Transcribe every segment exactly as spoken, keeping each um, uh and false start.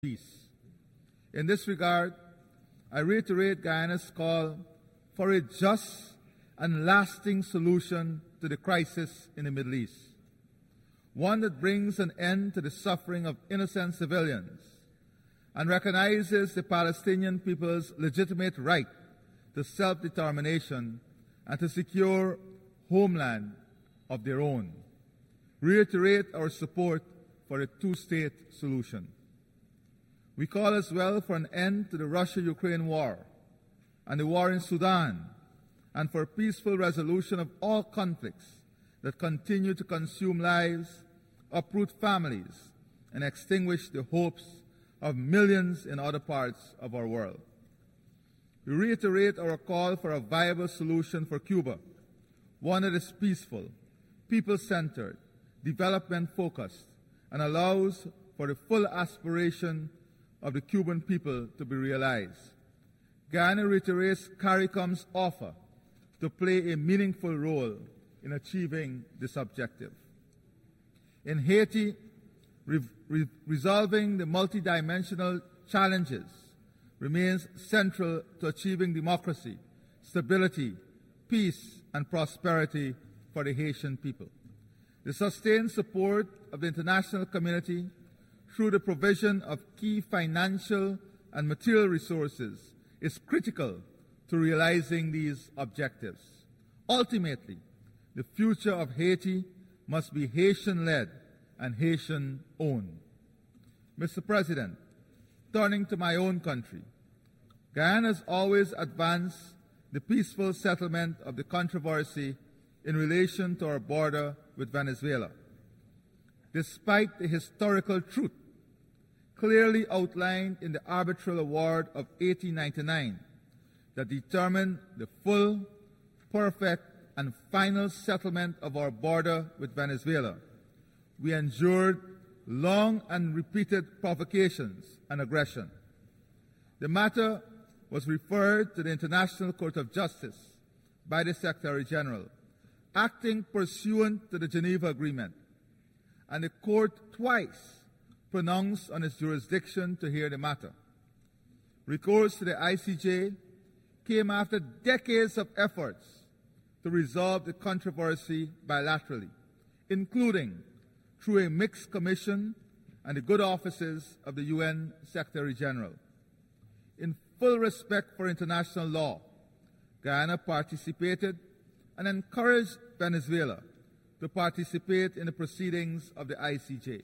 peace. In this regard, I reiterate Guyana's call for a just and lasting solution to the crisis in the Middle East, one that brings an end to the suffering of innocent civilians and recognizes the Palestinian people's legitimate right to self-determination and to secure homeland of their own. Reiterate our support for a two-state solution. We call as well for an end to the Russia-Ukraine war and the war in Sudan, and for peaceful resolution of all conflicts that continue to consume lives, uproot families, and extinguish the hopes of millions in other parts of our world. We reiterate our call for a viable solution for Cuba, one that is peaceful, people-centered, development-focused, and allows for the full aspiration of the Cuban people to be realized. Guyana reiterates CARICOM's offer to play a meaningful role in achieving this objective. In Haiti, re re resolving the multidimensional challenges remains central to achieving democracy, stability, peace, and prosperity for the Haitian people. The sustained support of the international community through the provision of key financial and material resources is critical to realizing these objectives. Ultimately, the future of Haiti must be Haitian-led and Haitian-owned. Mister President, turning to my own country, Guyana has always advanced the peaceful settlement of the controversy in relation to our border with Venezuela, despite the historical truth clearly outlined in the arbitral award of eighteen ninety-nine that determined the full, perfect, and final settlement of our border with Venezuela. We endured long and repeated provocations and aggression. The matter was referred to the International Court of Justice by the Secretary General, acting pursuant to the Geneva Agreement, and the court twice pronounced on its jurisdiction to hear the matter. Recourse to the I C J came after decades of efforts to resolve the controversy bilaterally, including through a mixed commission and the good offices of the U N Secretary General. In full respect for international law, Guyana participated and encouraged Venezuela to participate in the proceedings of the I C J.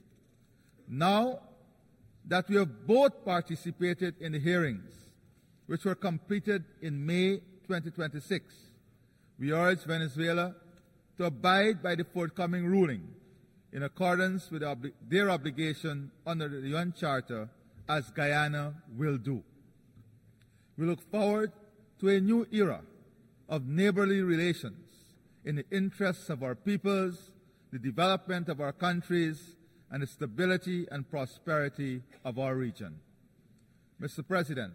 Now that we have both participated in the hearings, which were completed in May twenty twenty-six, we urge Venezuela to abide by the forthcoming ruling in accordance with obli their obligation under the U N Charter, as Guyana will do. We look forward to a new era of neighborly relations in the interests of our peoples, the development of our countries, and the stability and prosperity of our region. Mister President,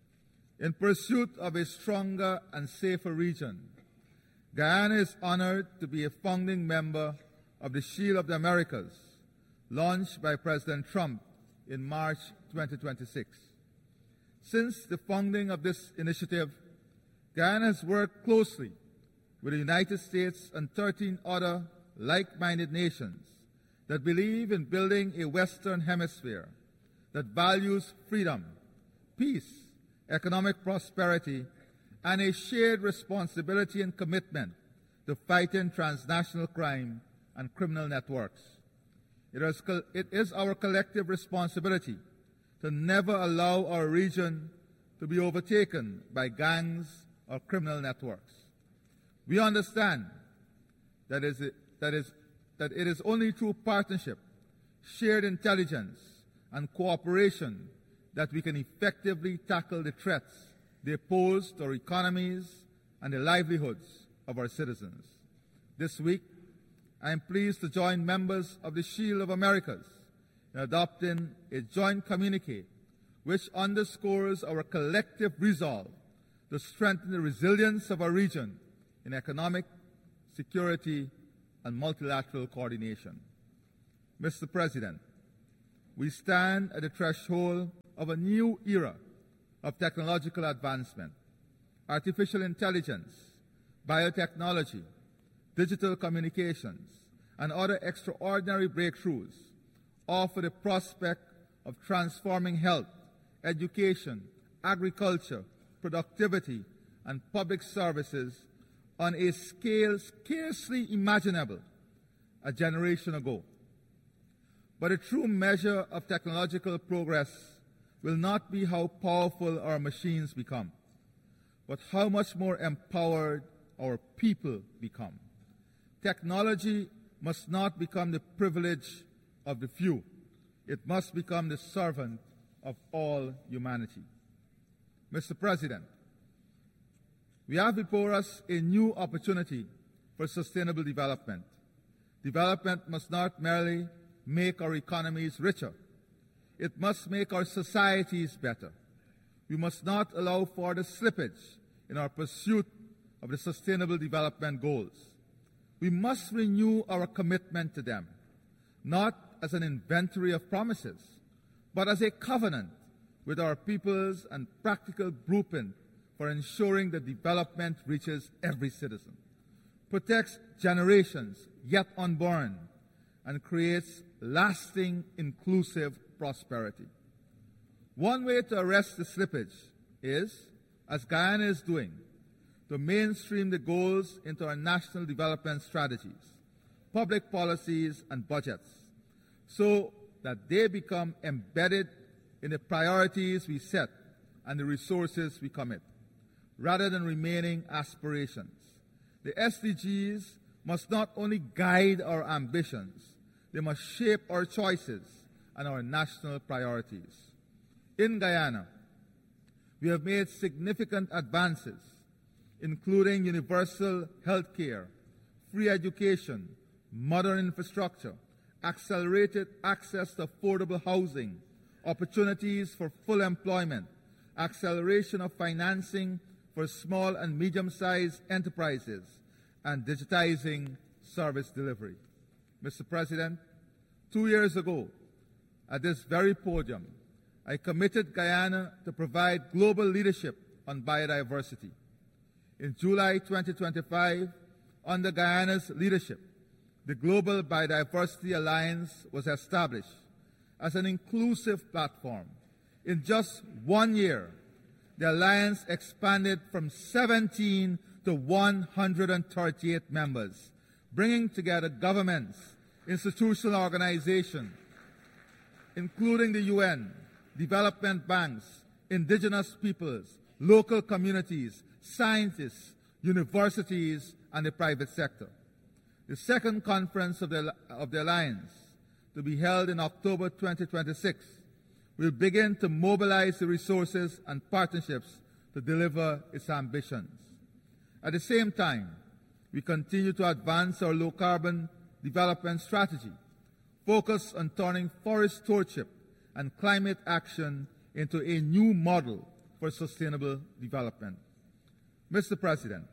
in pursuit of a stronger and safer region, Guyana is honored to be a founding member of the Shield of the Americas, launched by President Trump in March twenty twenty-six. Since the founding of this initiative, Guyana has worked closely with the United States and thirteen other like-minded nations that believe in building a Western Hemisphere that values freedom, peace, economic prosperity, and a shared responsibility and commitment to fighting transnational crime and criminal networks. It is, it is our collective responsibility to never allow our region to be overtaken by gangs or criminal networks. We understand that, is, that, is, that it is only through partnership, shared intelligence, and cooperation that we can effectively tackle the threats they pose to our economies and the livelihoods of our citizens. This week, I am pleased to join members of the Shield of Americas in adopting a joint communique which underscores our collective resolve to strengthen the resilience of our region in economic, security, and multilateral coordination. Mister President, we stand at the threshold of a new era of technological advancement. Artificial intelligence, biotechnology, digital communications, and other extraordinary breakthroughs offer the prospect of transforming health, education, agriculture, productivity, and public services on a scale scarcely imaginable a generation ago. But a true measure of technological progress will not be how powerful our machines become, but how much more empowered our people become. Technology must not become the privilege of the few. It must become the servant of all humanity. Mister President, we have before us a new opportunity for sustainable development. Development must not merely make our economies richer. It must make our societies better. We must not allow further slippage in our pursuit of the Sustainable Development Goals. We must renew our commitment to them, not as an inventory of promises, but as a covenant with our peoples and practical blueprint for ensuring that development reaches every citizen, protects generations yet unborn, and creates lasting, inclusive prosperity. One way to arrest the slippage is, as Guyana is doing, to mainstream the goals into our national development strategies, public policies, and budgets, so that they become embedded in the priorities we set and the resources we commit, rather than remaining aspirations. The S D Gs must not only guide our ambitions, they must shape our choices and our national priorities. In Guyana, we have made significant advances, including universal health care, free education, modern infrastructure, accelerated access to affordable housing, opportunities for full employment, acceleration of financing for small and medium-sized enterprises, and digitizing service delivery. Mister President, two years ago, at this very podium, I committed Guyana to provide global leadership on biodiversity. In July twenty twenty-five, under Guyana's leadership, the Global Biodiversity Alliance was established as an inclusive platform. In just one year, the alliance expanded from seventeen to one hundred thirty-eight members, bringing together governments, institutional organizations, including the U N, development banks, indigenous peoples, local communities, scientists, universities, and the private sector. The second conference of the, of the Alliance, to be held in October twenty twenty-six, will begin to mobilize the resources and partnerships to deliver its ambitions. At the same time, we continue to advance our low-carbon development strategy, focused on turning forest stewardship and climate action into a new model for sustainable development. Mister President,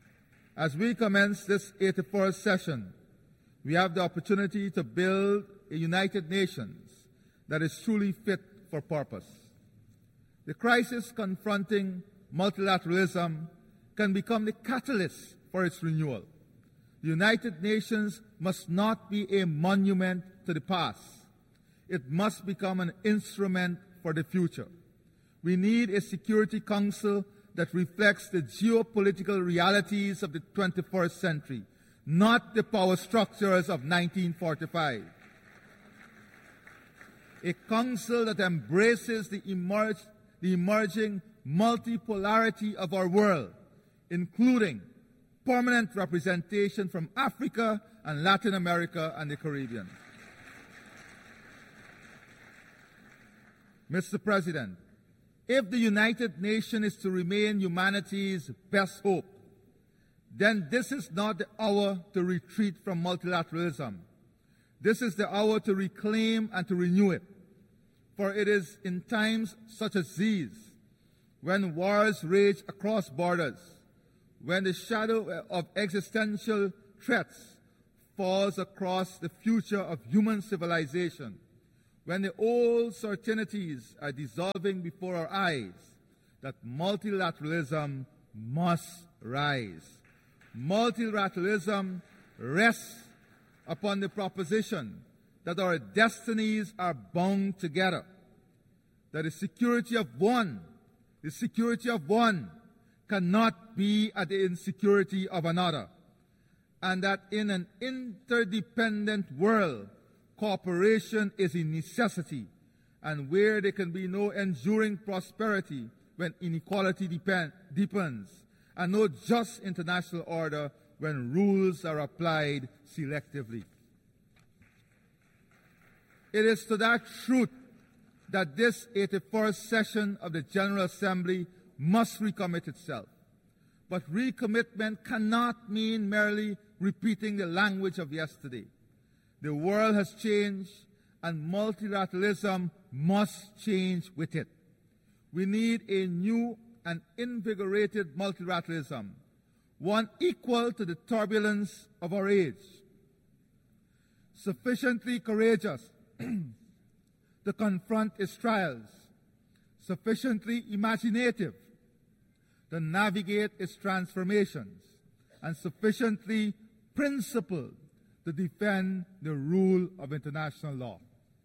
as we commence this eighty-first session, we have the opportunity to build a United Nations that is truly fit for purpose. The crisis confronting multilateralism can become the catalyst for its renewal. The United Nations must not be a monument to the past. It must become an instrument for the future. We need a Security Council that reflects the geopolitical realities of the twenty-first century, not the power structures of nineteen forty-five. A council that embraces the, emerge, the emerging multipolarity of our world, including permanent representation from Africa and Latin America and the Caribbean. Mister President, if the United Nations is to remain humanity's best hope, then this is not the hour to retreat from multilateralism. This is the hour to reclaim and to renew it. For it is in times such as these, when wars rage across borders, when the shadow of existential threats falls across the future of human civilization, when the old certainties are dissolving before our eyes, that multilateralism must rise. Multilateralism rests upon the proposition that our destinies are bound together, that the security of one, the security of one cannot be at the insecurity of another, and that in an interdependent world, cooperation is a necessity, and where there can be no enduring prosperity when inequality depend, deepens, and no just international order when rules are applied selectively. It is to that truth that this eighty-first session of the General Assembly must recommit itself. But recommitment cannot mean merely repeating the language of yesterday. The world has changed, and multilateralism must change with it. We need a new and invigorated multilateralism, one equal to the turbulence of our age, sufficiently courageous to confront its trials, sufficiently imaginative to navigate its transformations, and sufficiently principled to defend the rule of international law.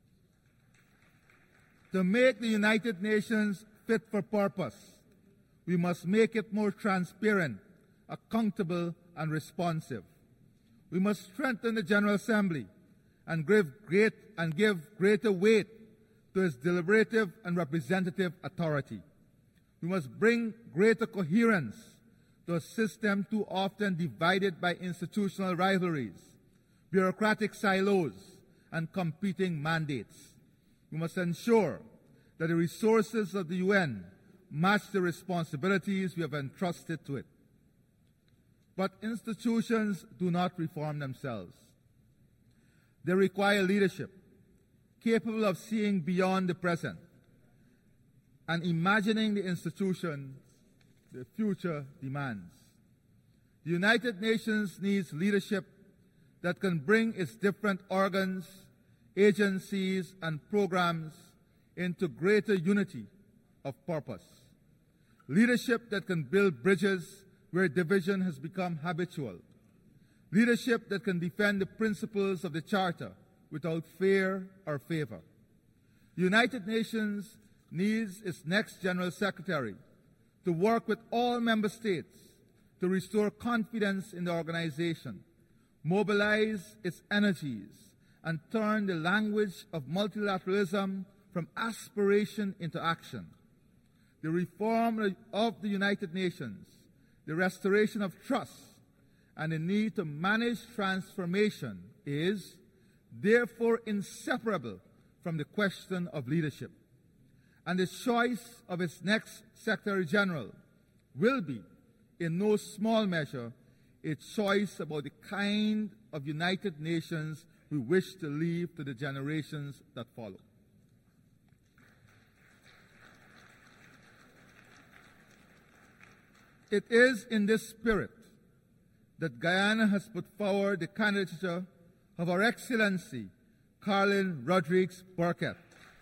To make the United Nations fit for purpose, we must make it more transparent, accountable, and responsive. We must strengthen the General Assembly and give, great, and give greater weight to its deliberative and representative authority. We must bring greater coherence to a system too often divided by institutional rivalries, bureaucratic silos, and competing mandates. We must ensure that the resources of the U N match the responsibilities we have entrusted to it. But institutions do not reform themselves. They require leadership capable of seeing beyond the present and imagining the institution the future demands. The United Nations needs leadership that can bring its different organs, agencies, and programs into greater unity of purpose. Leadership that can build bridges where division has become habitual. Leadership that can defend the principles of the Charter without fear or favor. The United Nations needs its next General Secretary to work with all member states to restore confidence in the organization, mobilize its energies, and turn the language of multilateralism from aspiration into action. The reform of the United Nations, the restoration of trust, and the need to manage transformation is therefore inseparable from the question of leadership. And the choice of its next Secretary General will be, in no small measure, a choice about the kind of United Nations we wish to leave to the generations that follow. It is in this spirit that Guyana has put forward the candidature of Her Excellency Carlin Rodrigues Burkett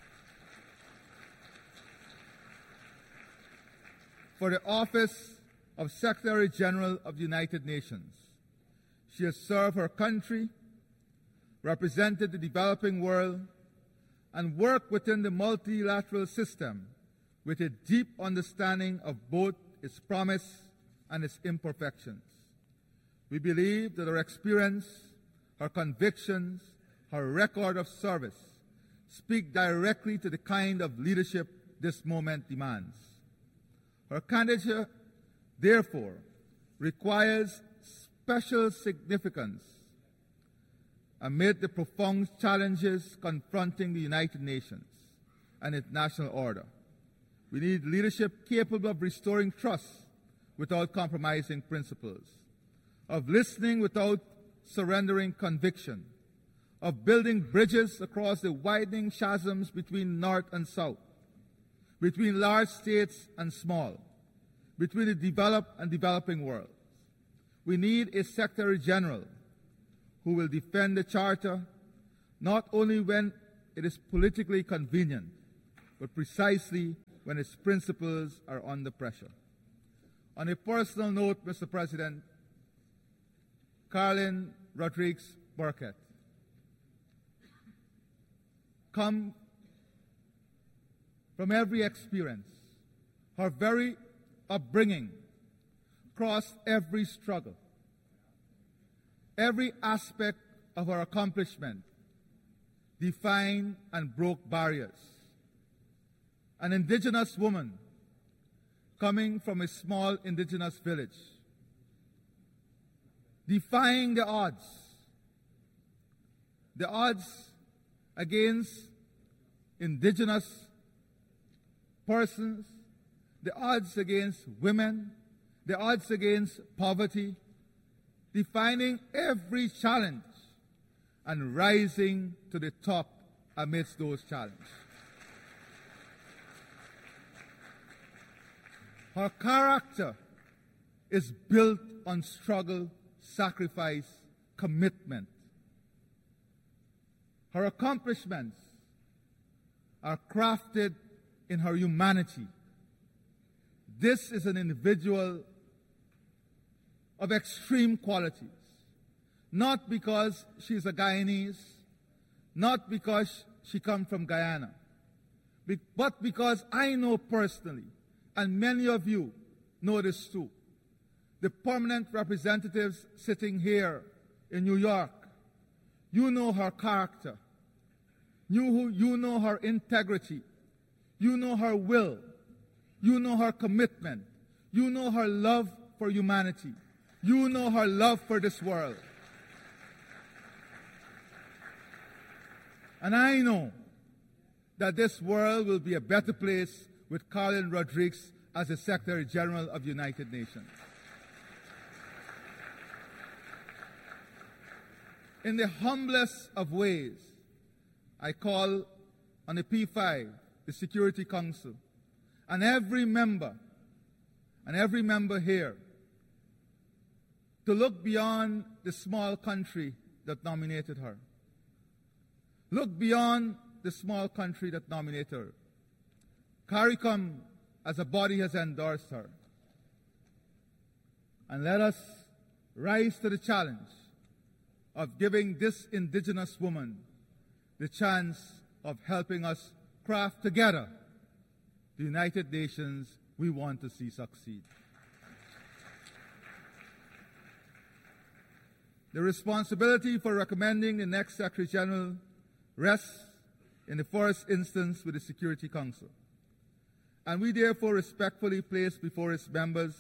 for the office of Secretary General of the United Nations. She has served her country, represented the developing world, and worked within the multilateral system with a deep understanding of both its promise and its imperfections. We believe that her experience, her convictions, her record of service speak directly to the kind of leadership this moment demands. Her candidature, therefore, requires special significance amid the profound challenges confronting the United Nations and its national order. We need leadership capable of restoring trust without compromising principles, of listening without surrendering conviction, of building bridges across the widening chasms between North and South, between large states and small, between the developed and developing worlds. We need a Secretary General who will defend the Charter not only when it is politically convenient, but precisely when its principles are under pressure. On a personal note, Mister President, Carolyn Rodrigues Burkett come from every experience. Her very upbringing crossed every struggle. Every aspect of her accomplishment defined and broke barriers. An indigenous woman coming from a small indigenous village, defying the odds, the odds against indigenous persons, the odds against women, the odds against poverty, defining every challenge and rising to the top amidst those challenges. Her character is built on struggle, sacrifice, commitment. Her accomplishments are crafted in her humanity. This is an individual of extreme qualities, not because she's a Guyanese, not because she comes from Guyana, but because I know personally, and many of you know this too, the permanent representatives sitting here in New York, you know her character, you, you know her integrity, you know her will, you know her commitment, you know her love for humanity, you know her love for this world. And I know that this world will be a better place with Carolyn Rodrigues as the Secretary General of the United Nations. In the humblest of ways, I call on the P five, the Security Council, and every member, and every member here, to look beyond the small country that nominated her. Look beyond the small country that nominated her. CARICOM as a body has endorsed her. And let us rise to the challenge of giving this indigenous woman the chance of helping us craft together the United Nations we want to see succeed. The responsibility for recommending the next Secretary General rests in the first instance with the Security Council. And we therefore respectfully place before its members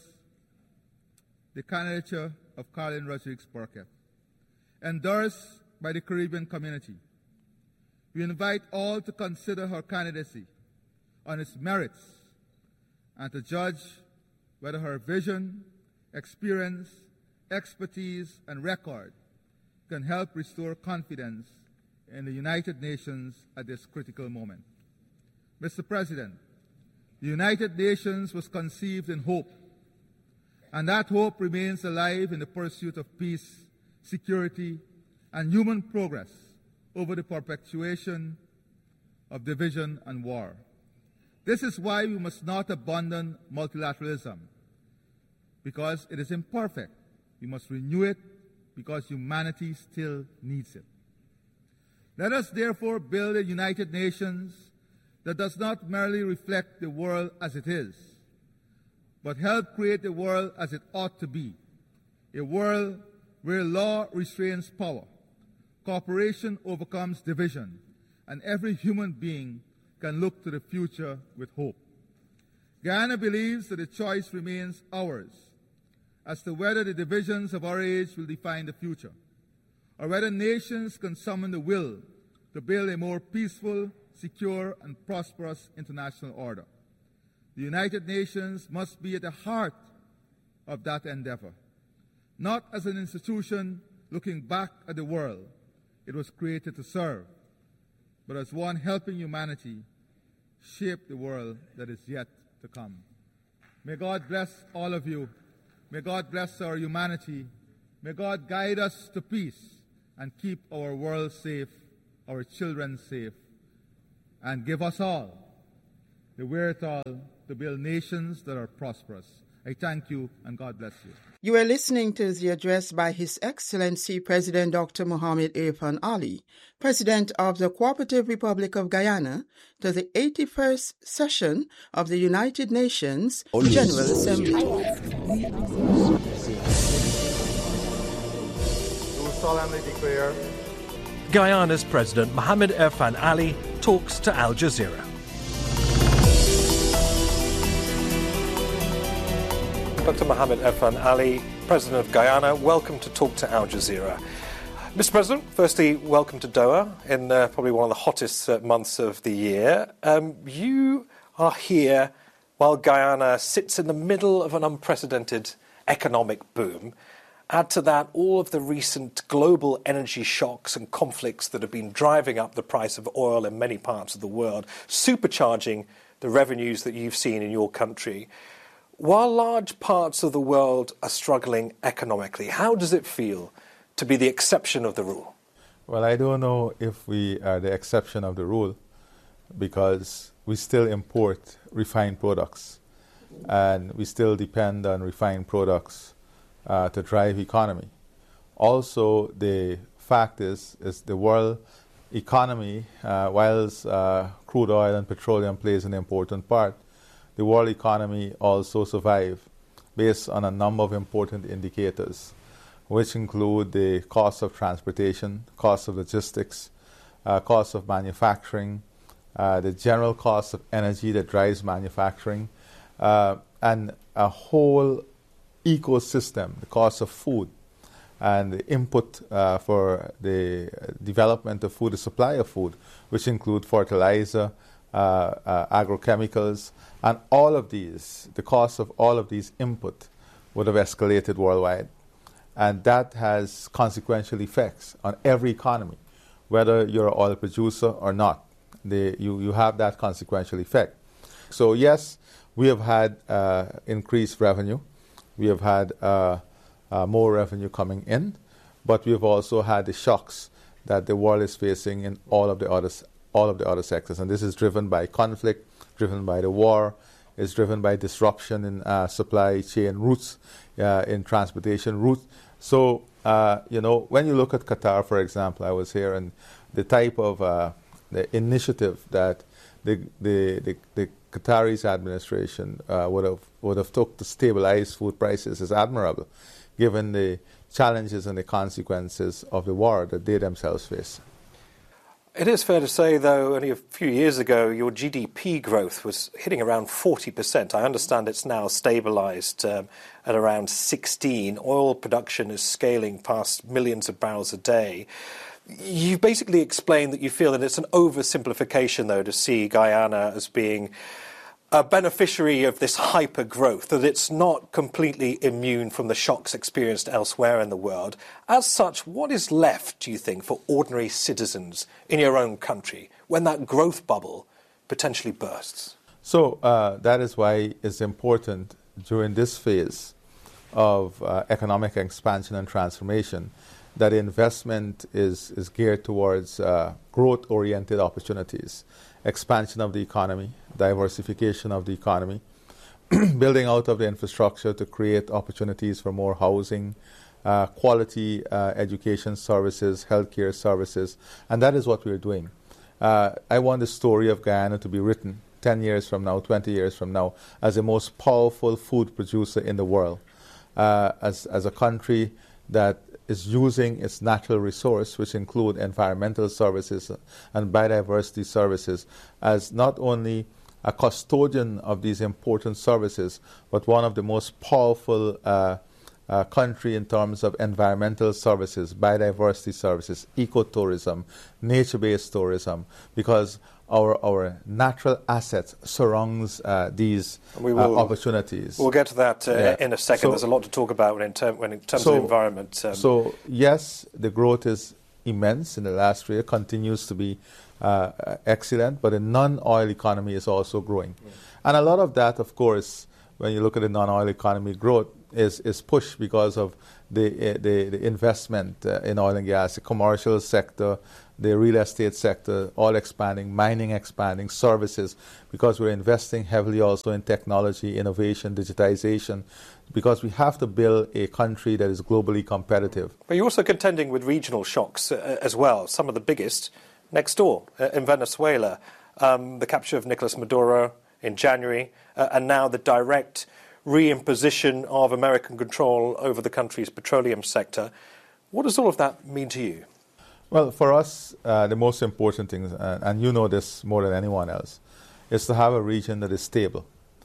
the candidature of Carolyn Rodrigues Burkett, endorsed by the Caribbean community. We invite all to consider her candidacy on its merits and to judge whether her vision, experience, expertise, and record can help restore confidence in the United Nations at this critical moment. Mister President, the United Nations was conceived in hope, and that hope remains alive in the pursuit of peace, security, and human progress over the perpetuation of division and war. This is why we must not abandon multilateralism, because it is imperfect. We must renew it because humanity still needs it. Let us therefore build a United Nations that does not merely reflect the world as it is, but help create the world as it ought to be, a world where law restrains power, cooperation overcomes division, and every human being can look to the future with hope. Guyana believes that the choice remains ours as to whether the divisions of our age will define the future, or whether nations can summon the will to build a more peaceful, secure, and prosperous international order. The United Nations must be at the heart of that endeavor, not as an institution looking back at the world it was created to serve, but as one helping humanity shape the world that is yet to come. May God bless all of you. May God bless our humanity. May God guide us to peace and keep our world safe, our children safe, and give us all the wherewithal to build nations that are prosperous. I thank you, and God bless you. You are listening to the address by His Excellency President Doctor Muhammad Irfaan Ali, President of the Cooperative Republic of Guyana, to the eighty-first session of the United Nations General Assembly. Do solemnly declare Guyana's President Muhammad Irfaan Ali talks to Al Jazeera. Doctor Muhammad Irfaan Ali, President of Guyana, welcome to Talk to Al Jazeera. Mister President, firstly, welcome to Doha in uh, probably one of the hottest uh, months of the year. Um, you are here while Guyana sits in the middle of an unprecedented economic boom. Add to that all of the recent global energy shocks and conflicts that have been driving up the price of oil in many parts of the world, supercharging the revenues that you've seen in your country. While large parts of the world are struggling economically, how does it feel to be the exception of the rule? Well, I don't know if we are the exception of the rule because we still import refined products and we still depend on refined products uh, to drive economy. Also, the fact is, is the world economy, uh, whilst uh, crude oil and petroleum plays an important part, the world economy also survives based on a number of important indicators, which include the cost of transportation, cost of logistics, uh, cost of manufacturing, uh, the general cost of energy that drives manufacturing, uh, and a whole ecosystem, the cost of food, and the input uh, for the development of food, the supply of food, which include fertilizer, uh, uh, agrochemicals, and all of these, the cost of all of these input would have escalated worldwide. And that has consequential effects on every economy, whether you're an oil producer or not. The, you, you have that consequential effect. So yes, we have had uh, increased revenue. We have had uh, uh, more revenue coming in, but we have also had the shocks that the world is facing in all of the other, all of the other sectors. And this is driven by conflict, driven by the war, is driven by disruption in uh, supply chain routes, uh, in transportation routes. So, uh, you know, when you look at Qatar, for example, I was here, and the type of uh, the initiative that the the, the, the Qataris administration uh, would have would have took to stabilize food prices is admirable, given the challenges and the consequences of the war that they themselves face. It is fair to say, though, only a few years ago, your G D P growth was hitting around forty percent. I understand it's now stabilized um, at around sixteen. Oil production is scaling past millions of barrels a day. You've basically explained that you feel that it's an oversimplification, though, to see Guyana as being a beneficiary of this hyper growth, that it's not completely immune from the shocks experienced elsewhere in the world. As such, what is left, do you think, for ordinary citizens in your own country when that growth bubble potentially bursts? So uh, that is why it's important during this phase of uh, economic expansion and transformation that investment is, is geared towards uh, growth-oriented opportunities, expansion of the economy, diversification of the economy, building out of the infrastructure to create opportunities for more housing, uh, quality uh, education services, healthcare services, and that is what we're doing. Uh, I want the story of Guyana to be written ten years from now, twenty years from now, as the most powerful food producer in the world, uh, as, as a country that is using its natural resource, which include environmental services and biodiversity services, as not only a custodian of these important services, but one of the most powerful uh, uh, country in terms of environmental services, biodiversity services, ecotourism, nature-based tourism, because our our natural assets surrounds uh, these we will, uh, opportunities. We'll get to that uh, yeah. in a second. So, there's a lot to talk about in, term, when in terms so, of environment. Um, so yes, the growth is immense in the last year, continues to be uh, excellent, but the non-oil economy is also growing. Yeah. And a lot of that, of course, when you look at the non-oil economy growth, is, is pushed because of the, uh, the, the investment uh, in oil and gas, the commercial sector, the real estate sector, all expanding, mining expanding, services, because we're investing heavily also in technology, innovation, digitization, because we have to build a country that is globally competitive. But you're also contending with regional shocks uh, as well, some of the biggest next door uh, in Venezuela. Um, the capture of Nicolas Maduro in January, uh, and now the direct reimposition of American control over the country's petroleum sector. What does all of that mean to you? Well, for us, uh, the most important thing, uh, and you know this more than anyone else, is to have a region that is stable.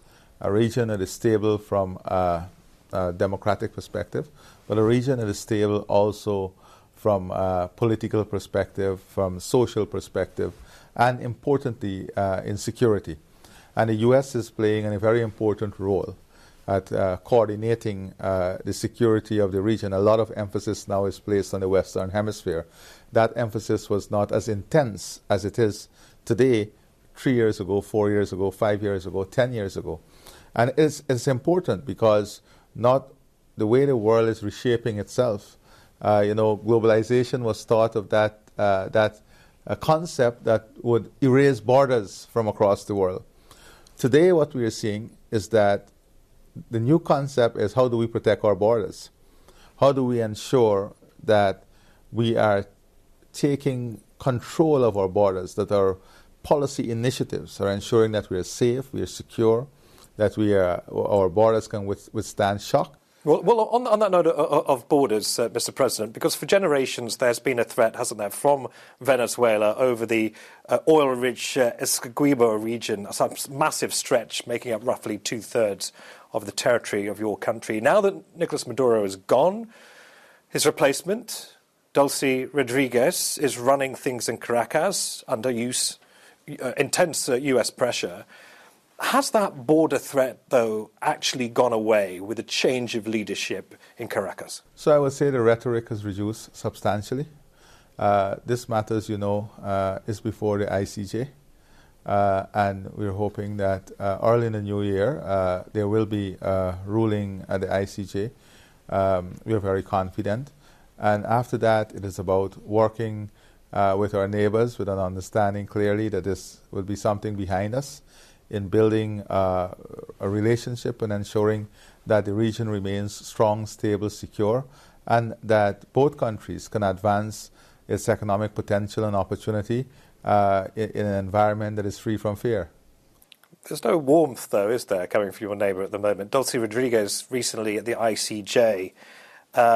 A region that is stable from a, a democratic perspective, but a region that is stable also from a political perspective, from social perspective, and importantly, uh, in security. And the U S is playing a very important role at uh, coordinating uh, the security of the region. A lot of emphasis now is placed on the Western Hemisphere. That emphasis was not as intense as it is today, three years ago, four years ago, five years ago, ten years ago. And it's, it's important because not the way the world is reshaping itself. Uh, you know, globalization was thought of that, uh, that uh, concept that would erase borders from across the world. Today what we are seeing is that the new concept is how do we protect our borders? How do we ensure that we are taking control of our borders, that our policy initiatives are ensuring that we are safe, we are secure, that we are, our borders can withstand shock? Well, well on, on that note of, of borders, uh, Mister President, because for generations there's been a threat, hasn't there, from Venezuela over the uh, oil-rich uh, Essequibo region, a massive stretch making up roughly two-thirds of the territory of your country. Now that Nicolas Maduro is gone, his replacement, Delcy Rodriguez, is running things in Caracas under use, uh, intense uh, U S pressure. Has that border threat, though, actually gone away with a change of leadership in Caracas? So I would say the rhetoric has reduced substantially. Uh, this matter, as you know, uh, is before the I C J. Uh, and we're hoping that uh, early in the new year, uh, there will be a ruling at the I C J. Um, we are very confident. And after that, it is about working uh, with our neighbors with an understanding clearly that this will be something behind us, in building uh, a relationship and ensuring that the region remains strong, stable, secure, and that both countries can advance its economic potential and opportunity uh, in, in an environment that is free from fear. There's no warmth, though, is there, coming from your neighbour at the moment? Delcy Rodriguez recently at the I C J uh,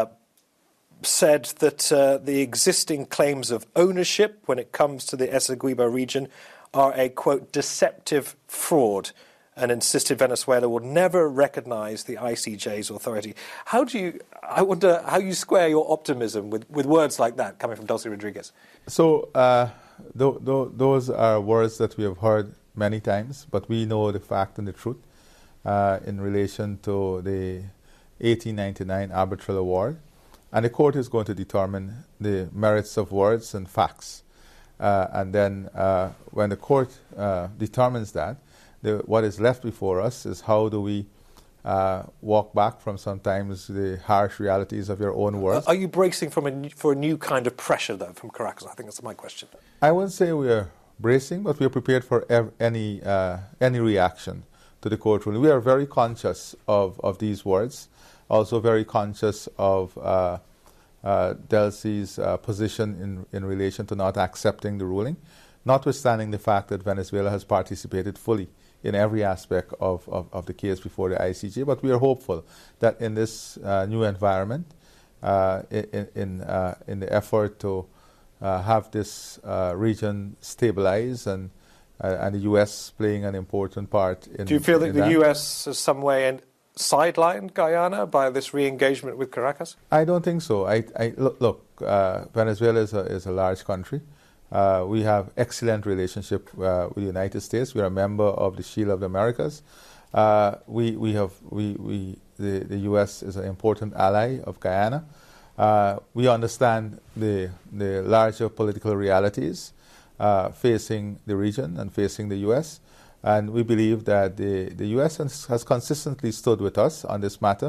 said that uh, the existing claims of ownership when it comes to the Essequibo region are a, quote, deceptive fraud, and insisted Venezuela will never recognize the I C J's authority. How do you, I wonder how you square your optimism with, with words like that coming from Delcy Rodriguez? So uh, th- th- those are words that we have heard many times, but we know the fact and the truth uh, in relation to the eighteen ninety-nine arbitral award. And the court is going to determine the merits of words and facts. Uh, and then uh, when the court uh, determines that, the, what is left before us is how do we uh, walk back from sometimes the harsh realities of your own words. Are you bracing from a, for a new kind of pressure, though, from Caracas? I think that's my question. I wouldn't say we are bracing, but we are prepared for ev- any uh, any reaction to the court ruling. We are very conscious of, of these words, also very conscious of uh, Uh, Delcy's uh, position in, in relation to not accepting the ruling, notwithstanding the fact that Venezuela has participated fully in every aspect of, of, of the case before the I C J. But we are hopeful that in this uh, new environment, uh, in, in, uh, in the effort to uh, have this uh, region stabilize and, uh, and the U S playing an important part in. Do you feel that the that. U S has some way in sidelined Guyana by this re-engagement with Caracas? I don't think so. I, I look, look uh, Venezuela is a, is a large country. Uh, we have excellent relationship uh, with the United States. We are a member of the Shield of the Americas. Uh, we we have we we the, the U S is an important ally of Guyana. Uh, we understand the the larger political realities uh, facing the region and facing the U S. And we believe that the, the U S has, has consistently stood with us on this matter,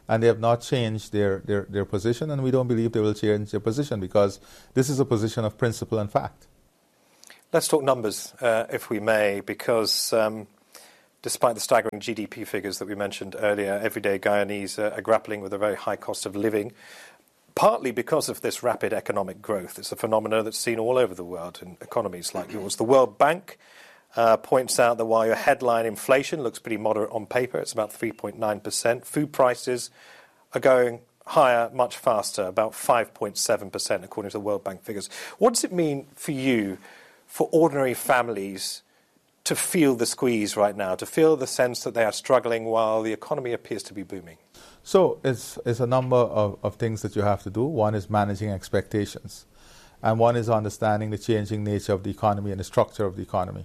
and they have not changed their, their, their position, and we don't believe they will change their position because this is a position of principle and fact. Let's talk numbers, uh, if we may, because um, despite the staggering G D P figures that we mentioned earlier, everyday Guyanese uh, are grappling with a very high cost of living, partly because of this rapid economic growth. It's a phenomenon that's seen all over the world in economies like yours. The World Bank uh, points out that while your headline inflation looks pretty moderate on paper, it's about three point nine percent, food prices are going higher much faster, about five point seven percent, according to the World Bank figures. What does it mean for you, for ordinary families, to feel the squeeze right now, to feel the sense that they are struggling while the economy appears to be booming? So it's, it's a number of, of things that you have to do. One is managing expectations, and one is understanding the changing nature of the economy and the structure of the economy.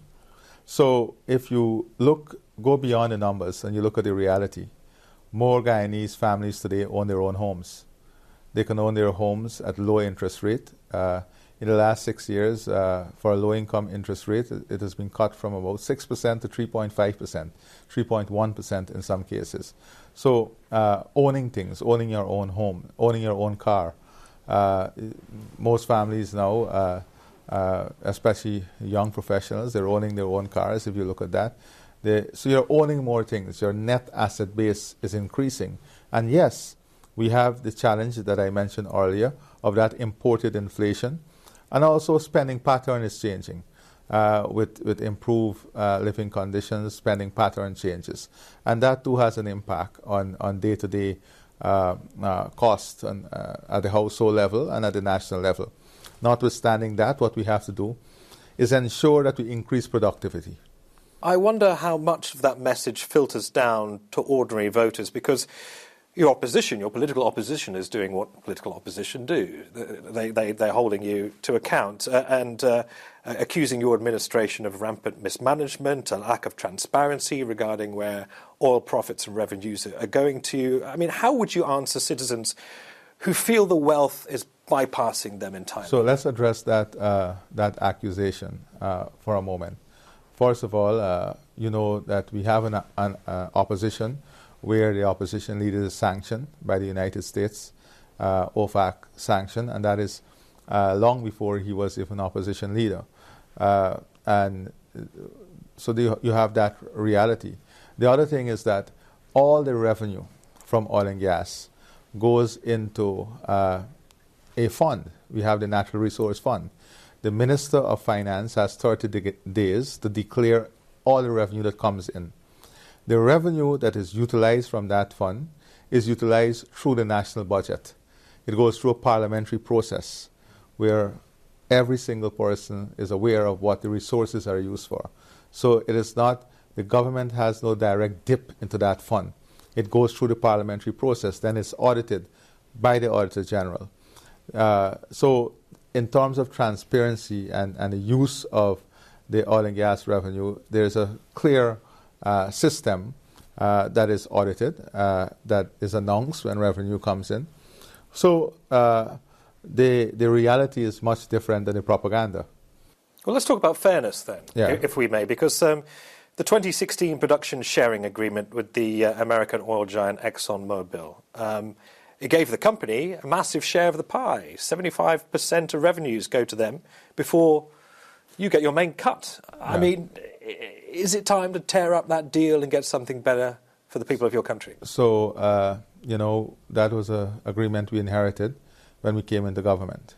So if you look, go beyond the numbers and you look at the reality, more Guyanese families today own their own homes. They can own their homes at low interest rate. Uh, in the last six years, uh, for a low-income interest rate, it, it has been cut from about six percent to three point five percent, three point one percent in some cases. So uh, owning things, owning your own home, owning your own car. Uh, most families now, uh, uh, especially young professionals, they're owning their own cars, if you look at that. They, so you're owning more things. Your net asset base is increasing. And yes, we have the challenge that I mentioned earlier of that imported inflation. And also spending pattern is changing. Uh, with, with improved uh, living conditions, spending pattern changes. And that too has an impact on, on day-to-day uh, uh, costs and, uh, at the household level and at the national level. Notwithstanding that, what we have to do is ensure that we increase productivity. I wonder how much of that message filters down to ordinary voters, because your opposition, your political opposition, is doing what political opposition do. They, they, they're holding you to account uh, and uh, accusing your administration of rampant mismanagement, a lack of transparency regarding where oil profits and revenues are going to. I mean, how would you answer citizens who feel the wealth is bypassing them entirely? So let's address that, uh, that accusation uh, for a moment. First of all, uh, you know that we have an, an uh, opposition where the opposition leader is sanctioned by the United States, uh, O FAC sanction, and that is uh, long before he was even opposition leader. Uh, and so the, you have that reality. The other thing is that all the revenue from oil and gas goes into uh, a fund. We have the Natural Resource Fund. The Minister of Finance has thirty de- days to declare all the revenue that comes in. The revenue that is utilized from that fund is utilized through the national budget. It goes through a parliamentary process where every single person is aware of what the resources are used for. So it is not, the government has no direct dip into that fund. It goes through the parliamentary process, then it's audited by the Auditor General. Uh, so in terms of transparency and, and the use of the oil and gas revenue, there's a clear Uh, system uh, that is audited, uh, that is announced when revenue comes in. So uh, the the reality is much different than the propaganda. Well, let's talk about fairness then, yeah. if we may, because um, the twenty sixteen production sharing agreement with the uh, American oil giant ExxonMobil, um, it gave the company a massive share of the pie. seventy-five percent of revenues go to them before you get your main cut. I yeah. mean, is it time to tear up that deal and get something better for the people of your country? So, uh, you know, that was an agreement we inherited when we came into government.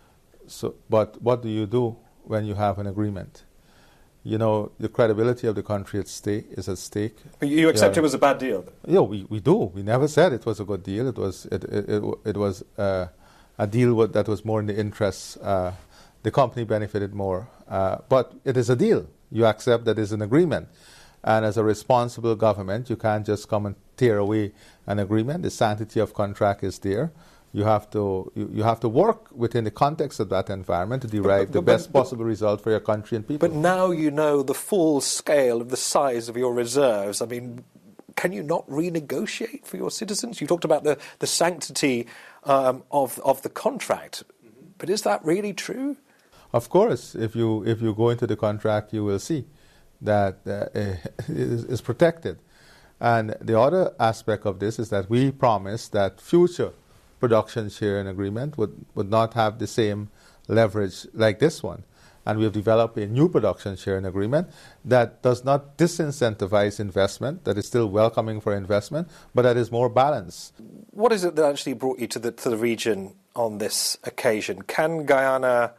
So, but what do you do when you have an agreement? You know, the credibility of the country at stake is at stake. But you accept yeah. it was a bad deal? Yeah, we, we do. We never said it was a good deal. It was it it, it, it was uh, a deal with, that was more in the interests. Uh, the company benefited more. Uh, but it is a deal. You accept that it's an agreement. And as a responsible government, you can't just come and tear away an agreement. The sanctity of contract is there. You have to you, you have to work within the context of that environment to derive but, but, the best but, possible result for your country and people. But now you know the full scale of the size of your reserves. I mean, can you not renegotiate for your citizens? You talked about the, the sanctity um, of, of the contract. But is that really true? Of course, if you if you go into the contract, you will see that uh, it is protected. And the other aspect of this is that we promised that future production sharing agreement would, would not have the same leverage like this one. And we have developed a new production sharing agreement that does not disincentivize investment, that is still welcoming for investment, but that is more balanced. What is it that actually brought you to the, to the region on this occasion? Can Guyana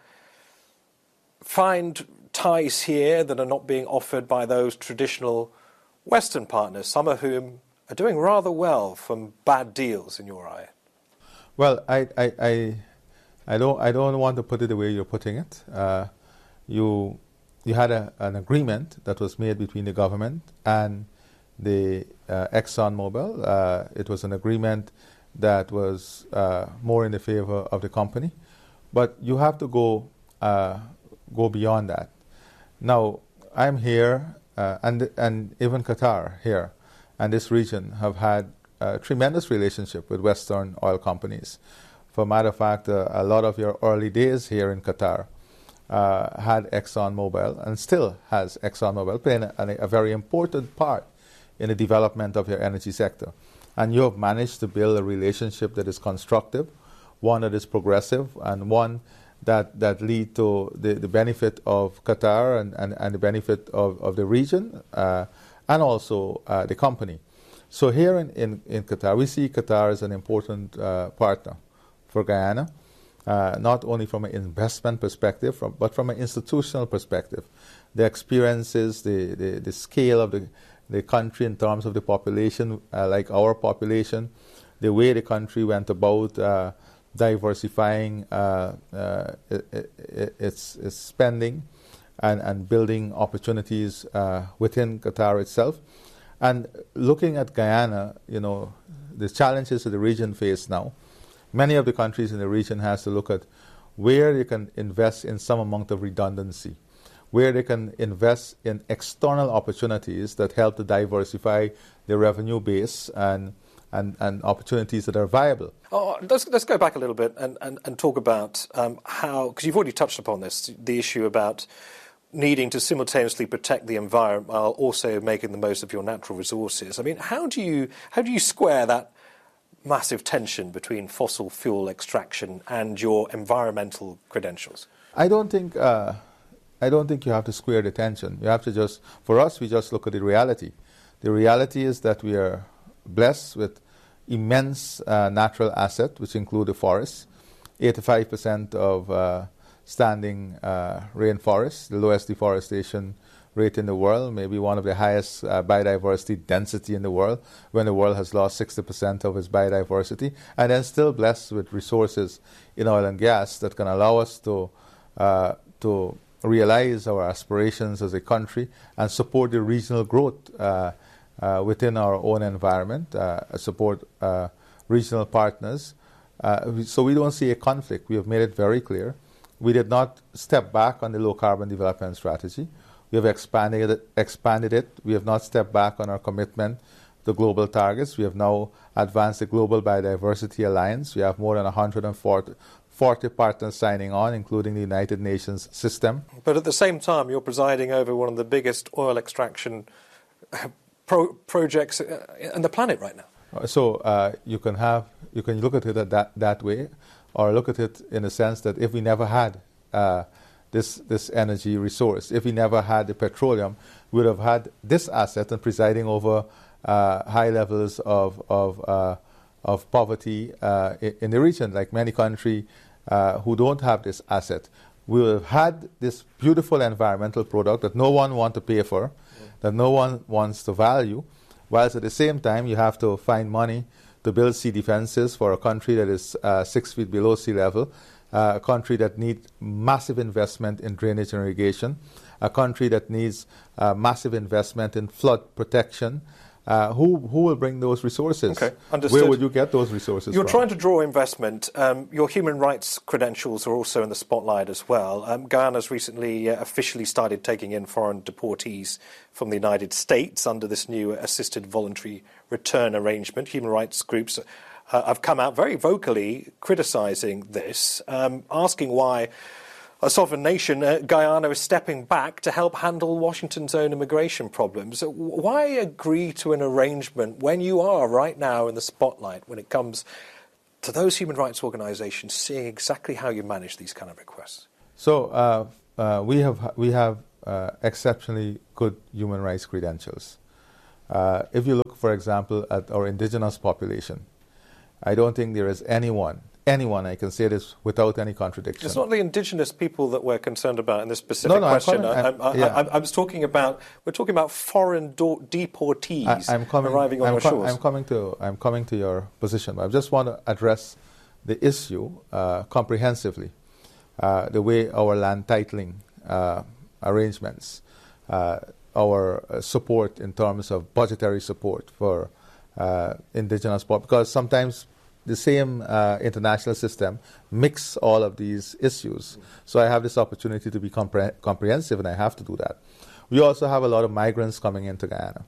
find ties here that are not being offered by those traditional Western partners, some of whom are doing rather well from bad deals in your eye? Well, I, I, I, I don't, I don't want to put it the way you're putting it. Uh, you, you had a, an agreement that was made between the government and the uh, ExxonMobil. Uh, it was an agreement that was uh, more in the favor of the company, but you have to go uh, go beyond that. Now, I'm here, uh, and and even Qatar here, and this region have had a tremendous relationship with Western oil companies. For a matter of fact, uh, a lot of your early days here in Qatar uh, had ExxonMobil, and still has ExxonMobil, playing a, a very important part in the development of your energy sector. And you have managed to build a relationship that is constructive, one that is progressive, and one that, that lead to the, the benefit of Qatar and, and, and the benefit of, of the region, uh, and also uh, the company. So here in, in, in Qatar, we see Qatar as an important uh, partner for Guyana, uh, not only from an investment perspective, from, but from an institutional perspective. The experiences, the, the, the scale of the, the country in terms of the population, uh, like our population, the way the country went about uh, diversifying uh, uh, its, its spending and, and building opportunities uh, within Qatar itself. And looking at Guyana, you know, the challenges that the region face now, many of the countries in the region has to look at where they can invest in some amount of redundancy, where they can invest in external opportunities that help to diversify their revenue base and and, and opportunities that are viable. Oh, let's, let's go back a little bit and, and, and talk about um, how, because you've already touched upon this, the issue about needing to simultaneously protect the environment while also making the most of your natural resources. I mean, how do you how do you square that massive tension between fossil fuel extraction and your environmental credentials? I don't think uh, I don't think you have to square the tension. You have to just, for us, we just look at the reality. The reality is that we are blessed with immense uh, natural assets, which include the forests. eighty-five percent of uh, standing uh, rainforests, the lowest deforestation rate in the world, maybe one of the highest uh, biodiversity density in the world, when the world has lost sixty percent of its biodiversity, and then still blessed with resources in oil and gas that can allow us to uh, to realize our aspirations as a country and support the regional growth uh, uh, within our own environment, uh, support uh, regional partners. Uh, so we don't see a conflict. We have made it very clear. We did not step back on the low-carbon development strategy. We have expanded it, expanded it. We have not stepped back on our commitment to global targets. We have now advanced the Global Biodiversity Alliance. We have more than one hundred forty partners signing on, including the United Nations system. But at the same time, you're presiding over one of the biggest oil extraction pro- projects on the planet right now. So uh, you can have you can look at it that that way, or look at it in the sense that if we never had uh, this this energy resource, if we never had the petroleum, we would have had this asset and presiding over uh, high levels of of uh, of poverty uh, in the region, like many countries uh, who don't have this asset. We would have had this beautiful environmental product that no one wants to pay for, yeah. that no one wants to value, whilst at the same time you have to find money to build sea defenses for a country that is uh, six feet below sea level, uh, a country that needs massive investment in drainage and irrigation, a country that needs uh, massive investment in flood protection. Uh, who who will bring those resources? Okay, understood. Where would you get those resources You're from? trying to draw investment. Um, your human rights credentials are also in the spotlight as well. Um, Guyana's recently uh, officially started taking in foreign deportees from the United States under this new assisted voluntary return arrangement. Human rights groups uh, have come out very vocally criticising this, um, asking why a sovereign nation, uh, Guyana is stepping back to help handle Washington's own immigration problems. So why agree to an arrangement when you are right now in the spotlight when it comes to those human rights organizations seeing exactly how you manage these kind of requests? So uh, uh, we have we have uh, exceptionally good human rights credentials. Uh, if you look, for example, at our indigenous population, I don't think there is anyone, anyone, I can say this without any contradiction. It's not the indigenous people that we're concerned about in this specific no, no, question. I'm coming, I, I, yeah. I, I was talking about, we're talking about foreign do- deportees I, I'm coming, arriving on I'm our com- shores. I'm coming to, I'm coming to your position. I just want to address the issue uh, comprehensively. Uh, the way our land titling uh, arrangements, uh, our uh, support in terms of budgetary support for uh, indigenous people, because sometimes the same uh, international system mix all of these issues. So I have this opportunity to be compre- comprehensive, and I have to do that. We also have a lot of migrants coming into Guyana.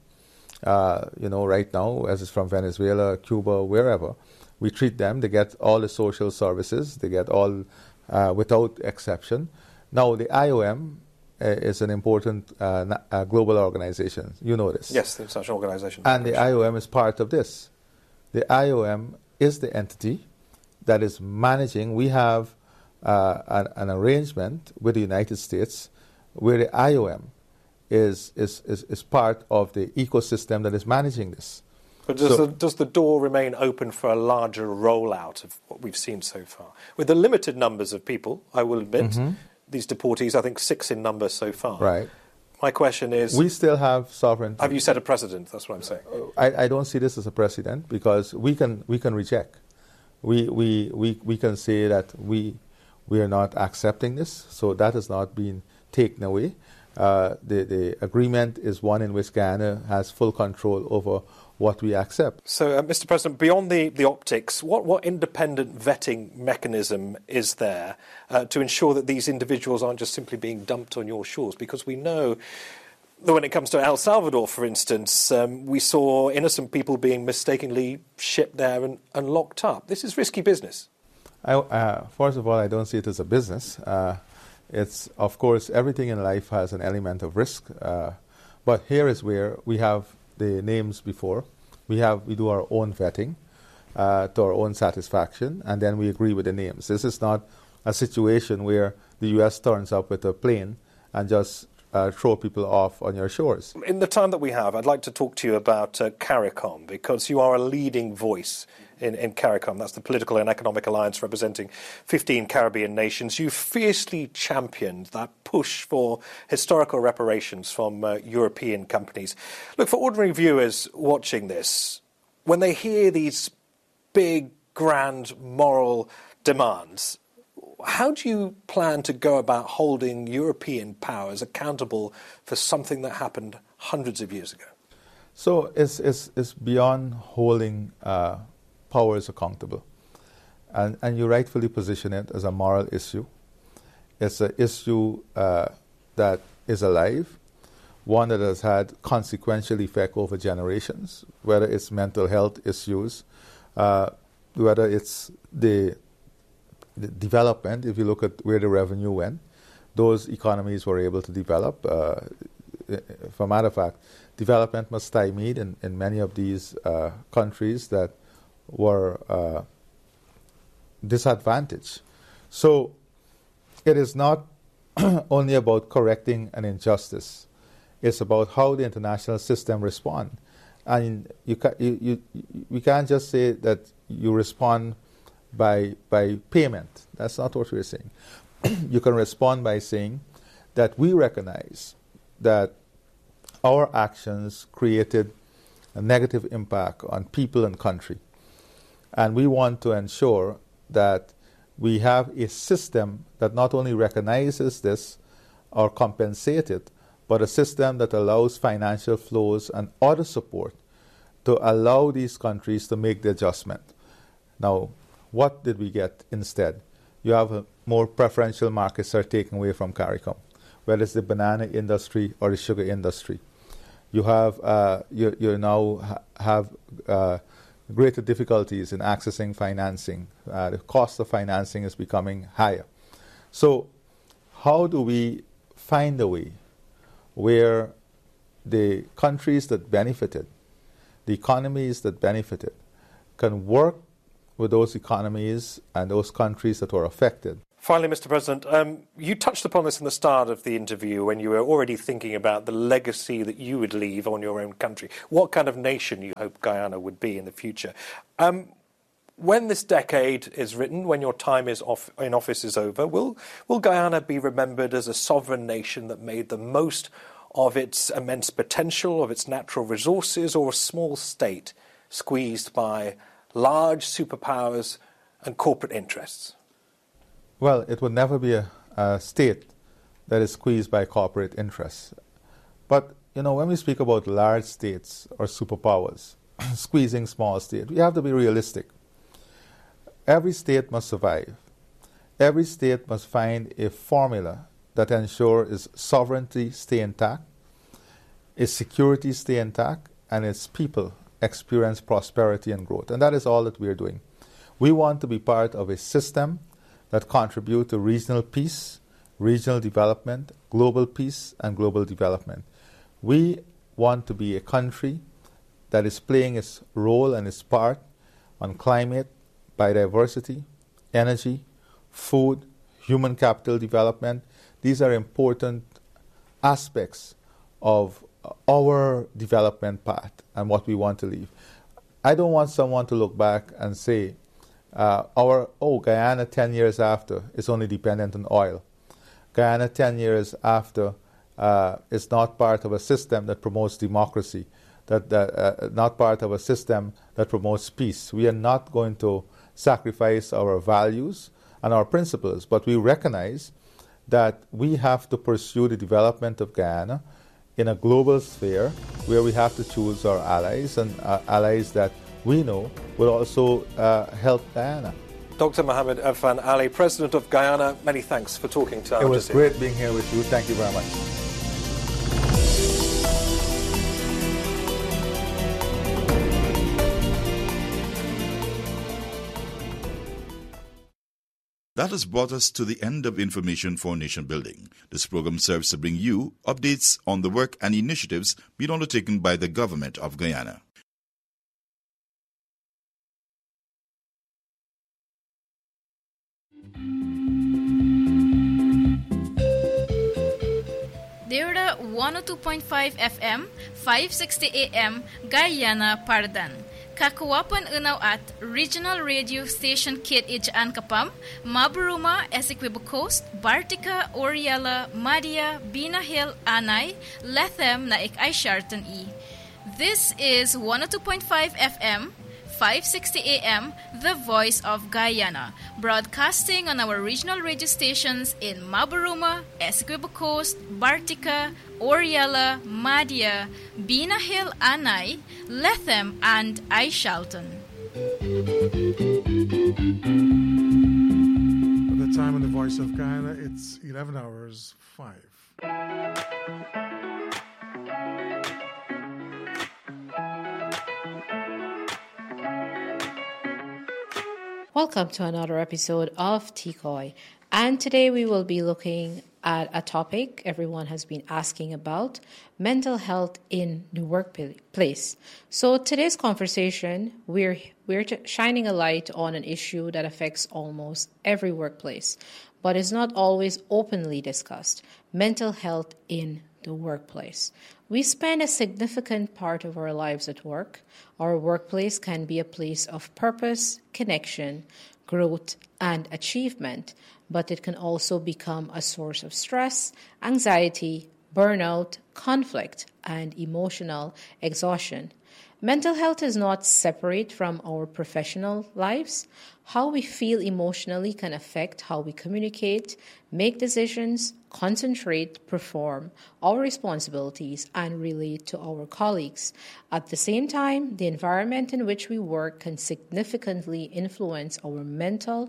Uh, you know, right now, as it's from Venezuela, Cuba, wherever, we treat them. They get all the social services. They get all, uh, without exception. Now, the I O M uh, is an important uh, na- uh, global organization. You know this. Yes, the international organization. And the I O M is part of this. The I O M is the entity that is managing. We have uh, an, an arrangement with the United States where the I O M is, is, is, is part of the ecosystem that is managing this. But does, So- the, does the door remain open for a larger rollout of what we've seen so far? With the limited numbers of people, I will admit, Mm-hmm. these deportees, I think six in number so far. Right. My question is, We still have sovereignty. have you set a precedent? That's what I'm saying. I, I don't see this as a precedent because we can we can reject. We we, we, we can say that we we are not accepting this, so that has not been taken away. Uh, the the agreement is one in which Guyana has full control over what we accept. So, uh, Mister President, beyond the, the optics, what, what independent vetting mechanism is there uh, to ensure that these individuals aren't just simply being dumped on your shores? Because we know that when it comes to El Salvador, for instance, um, we saw innocent people being mistakenly shipped there and, and locked up. This is risky business. I, uh, first of all, I don't see it as a business. Uh, it's, of course, everything in life has an element of risk. Uh, but here is where we have the names before. We have we do our own vetting uh, to our own satisfaction, and then we agree with the names. This is not a situation where the U S turns up with a plane and just uh, throw people off on your shores. In the time that we have, I'd like to talk to you about uh, CARICOM, because you are a leading voice in, in CARICOM. That's the political and economic alliance representing fifteen Caribbean nations. You fiercely championed that push for historical reparations from uh, European companies. Look, for ordinary viewers watching this, when they hear these big, grand, moral demands, how do you plan to go about holding European powers accountable for something that happened hundreds of years ago? So it's, it's, it's beyond holding uh, powers accountable. And, and you rightfully position it as a moral issue. It's an issue uh, that is alive, one that has had consequential effect over generations, whether it's mental health issues, uh, whether it's the, the development. If you look at where the revenue went, those economies were able to develop. Uh, for a matter of fact, development was stymied in, in many of these uh, countries that were uh, disadvantaged. So it is not only about correcting an injustice. It's about how the international system responds. And you, ca- you, you, we can't just say that you respond by, by payment. That's not what we're saying. You can respond by saying that we recognize that our actions created a negative impact on people and country. And we want to ensure that we have a system that not only recognizes this or compensates it, but a system that allows financial flows and other support to allow these countries to make the adjustment. Now, what did we get instead? You have a more preferential markets are taken away from CARICOM, whether it's the banana industry or the sugar industry. You have uh, you, you now ha- have uh, greater difficulties in accessing financing. Uh, the cost of financing is becoming higher. So how do we find a way where the countries that benefited, the economies that benefited, can work with those economies and those countries that were affected. Finally, Mister President, um, you touched upon this in the start of the interview when you were already thinking about the legacy that you would leave on your own country, what kind of nation you hope Guyana would be in the future. Um, when this decade is written, when your time is off, in office is over, will, will Guyana be remembered as a sovereign nation that made the most of its immense potential, of its natural resources, or a small state squeezed by large superpowers and corporate interests? Well, it would never be a, a state that is squeezed by corporate interests. But, you know, when we speak about large states or superpowers squeezing small states, we have to be realistic. Every state must survive. Every state must find a formula that ensures its sovereignty stay intact, its security stay intact, and its people experience prosperity and growth. And that is all that we are doing. We want to be part of a system that contribute to regional peace, regional development, global peace, and global development. We want to be a country that is playing its role and its part on climate, biodiversity, energy, food, human capital development. These are important aspects of our development path and what we want to leave. I don't want someone to look back and say, Uh, our, oh, Guyana ten years after is only dependent on oil. Guyana ten years after uh, is not part of a system that promotes democracy, that, that uh, not part of a system that promotes peace. We are not going to sacrifice our values and our principles, but we recognize that we have to pursue the development of Guyana in a global sphere where we have to choose our allies, and uh, allies that we know will also uh, help Guyana. Doctor Mohamed Irfaan Ali, President of Guyana, many thanks for talking to us. It was great being here with you. Thank you very much. That has brought us to the end of Information for Nation Building. This program serves to bring you updates on the work and initiatives being undertaken by the government of Guyana. Deura one oh two point five F M, five sixty A M, Guyana, Pardan. Kakuwapan unaw at Regional Radio Station Kit Ijaan Kapam, Maburuma, Essequibo Coast, Bartica, Oriela, Madia, Bina Hill, Anay, Lethem na ik ay Sharton E. This is one oh two point five F M, five sixty A M, The Voice of Guyana, broadcasting on our regional radio stations in Maburuma, Essequibo Coast, Bartica, Oriela, Madia, Bina Hill, Anay, Lethem, and Aishalton. At the time on The Voice of Guyana, it's eleven hours five. Welcome to another episode of T C O I, and today we will be looking at a topic everyone has been asking about: mental health in the workplace. So today's conversation, we're we're shining a light on an issue that affects almost every workplace, but is not always openly discussed: mental health in the workplace. We spend a significant part of our lives at work. Our workplace can be a place of purpose, connection, growth, and achievement, but it can also become a source of stress, anxiety, burnout, conflict, and emotional exhaustion. Mental health is not separate from our professional lives. How we feel emotionally can affect how we communicate, make decisions, concentrate, perform our responsibilities, and relate to our colleagues. At the same time, the environment in which we work can significantly influence our mental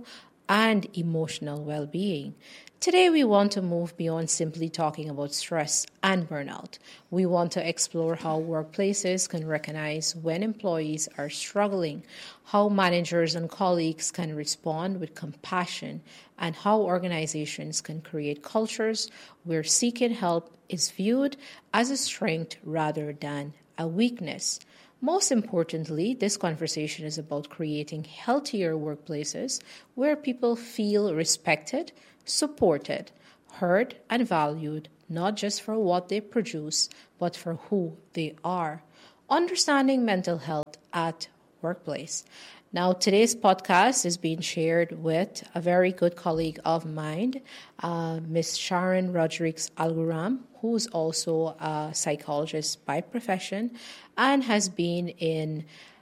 and emotional well-being. Today, we want to move beyond simply talking about stress and burnout. We want to explore how workplaces can recognize when employees are struggling, how managers and colleagues can respond with compassion, and how organizations can create cultures where seeking help is viewed as a strength rather than a weakness. Most importantly, this conversation is about creating healthier workplaces where people feel respected, supported, heard, and valued, not just for what they produce, but for who they are. Understanding mental health at workplace. Now, today's podcast is being shared with a very good colleague of mine, uh, Miz Sharon Rodriguez Alguram, who's also a psychologist by profession and has been in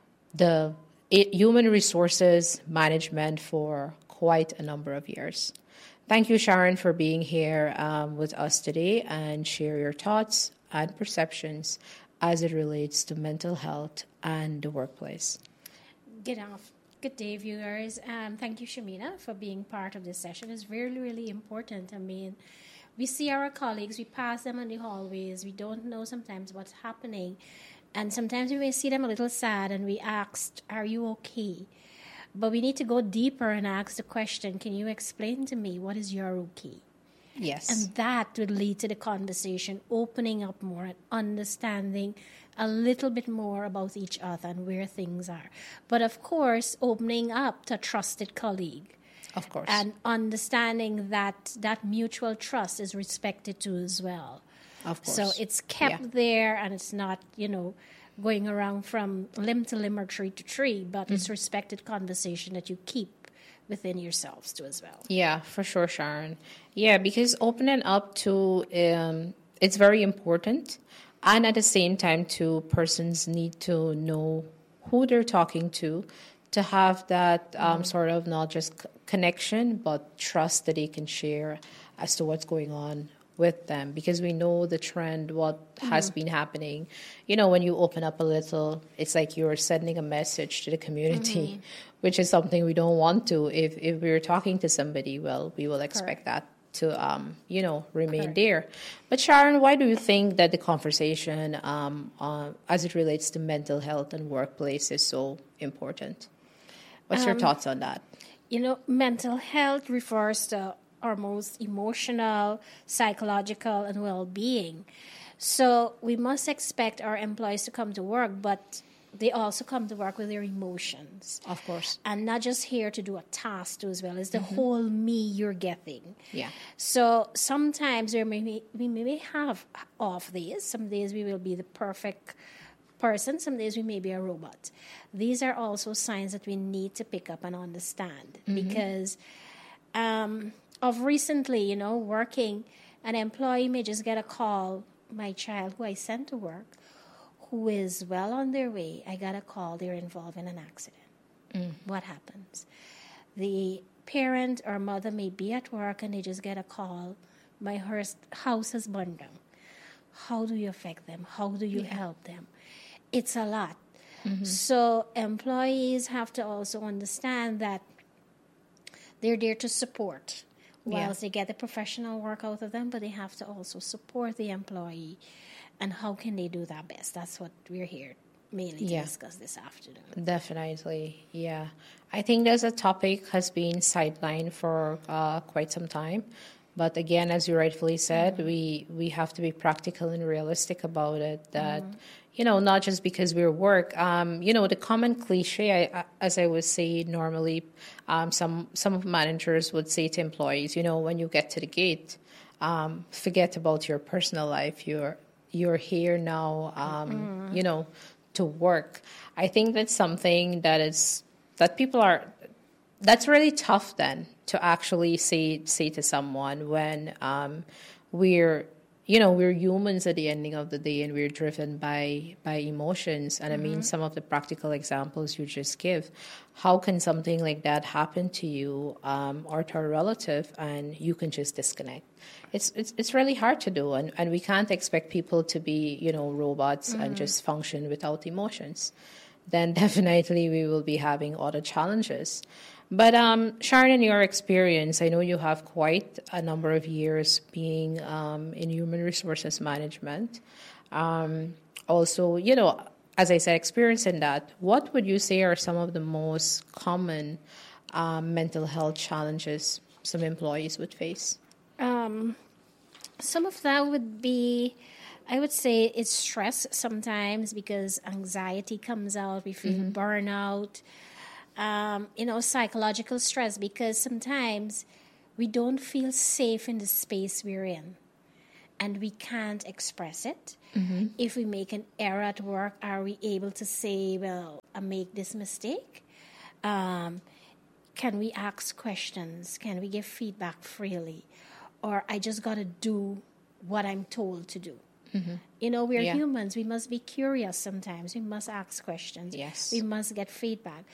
the human resources management for quite a number of years. Thank you, Sharon, for being here um, with us today and share your thoughts and perceptions as it relates to mental health and the workplace. Good off. Good day, viewers. Um, thank you, Shamina, for being part of this session. It's really, really important. I mean, we see our colleagues, we pass them in the hallways, we don't know sometimes what's happening, and sometimes we may see them a little sad and we ask, are you okay? But we need to go deeper and ask the question, can you explain to me what is your okay? Yes. And that would lead to the conversation opening up more and understanding a little bit more about each other and where things are. But of course, opening up to a trusted colleague. Of course. And understanding that that mutual trust is respected too as well. Of course. So it's kept yeah. there and it's not, you know, going around from limb to limb or tree to tree, but mm-hmm. it's respected conversation that you keep within yourselves too as well. Yeah, for sure, Sharon. Yeah, because opening up to, um, it's very important. And at the same time, too, persons need to know who they're talking to, to have that um, mm-hmm. sort of not just c- connection, but trust that they can share as to what's going on with them. Because we know the trend, what mm-hmm. has been happening. You know, when you open up a little, it's like you're sending a message to the community, mm-hmm. which is something we don't want to. If, if we're talking to somebody, well, we will expect Correct. that to, um, you know, remain Correct. there. But Sharon, why do you think that the conversation um, uh, as it relates to mental health and workplace is so important? What's um, your thoughts on that? You know, mental health refers to our most emotional, psychological, and well-being. So we must expect our employees to come to work, but they also come to work with their emotions. Of course. And not just here to do a task too as well. It's the mm-hmm. whole me you're getting. Yeah. So sometimes we may, we may have off days. Some days we will be the perfect person. Some days we may be a robot. These are also signs that we need to pick up and understand. Mm-hmm. Because um, of recently, you know, working, an employee may just get a call, my child who I sent to work, who is well on their way, I got a call, they're involved in an accident. Mm. What happens? The parent or mother may be at work and they just get a call, my house has burned down. How do you affect them? How do you yeah. help them? It's a lot. Mm-hmm. So employees have to also understand that they're there to support whilst yeah. they get the professional work out of them, but they have to also support the employee. And how can they do that best? That's what we're here mainly to yeah. discuss this afternoon. Definitely, yeah. I think there's a topic has been sidelined for uh, quite some time. But again, as you rightfully said, mm-hmm. we, we have to be practical and realistic about it. That, mm-hmm. you know, not just because we're work. Um, you know, the common cliche, I, as I would say normally, um, some, some of managers would say to employees, you know, when you get to the gate, um, forget about your personal life. You're You're here now, um, mm. you know, to work. I think that's something that is that people are. That's really tough then to actually say say to someone when um, we're, you know, we're humans at the ending of the day and we're driven by by emotions. And mm-hmm. I mean, some of the practical examples you just give. How can something like that happen to you um, or to a relative and you can just disconnect? It's it's it's really hard to do, and, and we can't expect people to be, you know, robots mm-hmm. and just function without emotions. then definitely we will be having other challenges. But um, Sharon, in your experience, I know you have quite a number of years being um, in human resources management. Um, also, you know, as I said, experience in that, what would you say are some of the most common um, mental health challenges some employees would face? Um, some of that would be, I would say it's stress sometimes because anxiety comes out, we feel mm-hmm. burnout. Um, you know, psychological stress because sometimes we don't feel safe in the space we're in and we can't express it. Mm-hmm. If we make an error at work, are we able to say, well, I make this mistake? Um, can we ask questions? Can we give feedback freely? Or I just got to do what I'm told to do. Mm-hmm. You know, we're yeah. humans. We must be curious sometimes. We must ask questions. Yes. We must get feedback.